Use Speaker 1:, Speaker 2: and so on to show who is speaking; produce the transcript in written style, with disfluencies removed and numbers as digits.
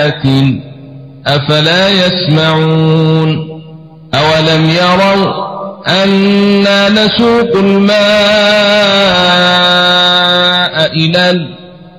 Speaker 1: أفلا يسمعون أولم يروا أنا نسوق الماء إلى